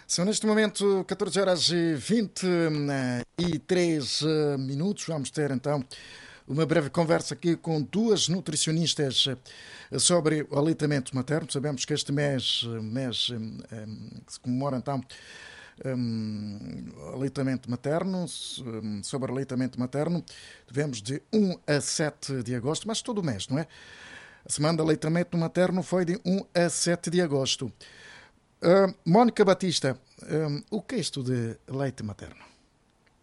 São neste momento 14 horas e 23 minutos. Vamos ter então uma breve conversa aqui com duas nutricionistas sobre o aleitamento materno. Sabemos que este mês que se comemora então aleitamento materno, sobre aleitamento materno, tivemos de 1 a 7 de agosto, mas todo o mês, não é? A semana de aleitamento materno foi de 1 a 7 de agosto. Mónica Batista, o que é isto de leite materno?